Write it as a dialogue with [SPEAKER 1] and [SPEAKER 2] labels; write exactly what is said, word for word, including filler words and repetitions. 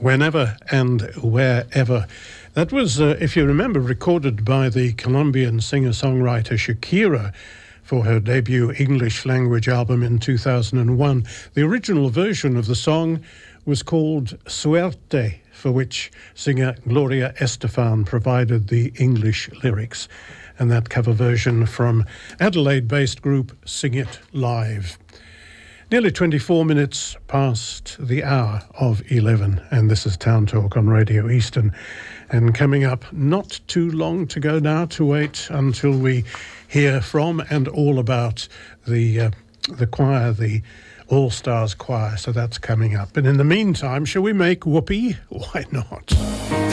[SPEAKER 1] Whenever and Wherever. That was, uh, if you remember, recorded by the Colombian singer-songwriter Shakira for her debut English-language album in two thousand one. The original version of the song was called Suerte, for which singer Gloria Estefan provided the English lyrics, and that cover version from Adelaide-based group Sing It Live. Nearly twenty-four minutes past the hour of eleven, and this is Town Talk on Radio Eastern. And coming up, not too long to go now to wait until we hear from and all about the uh, the choir, the All Stars Choir. So that's coming up. And in the meantime, shall we make whoopee? Why not?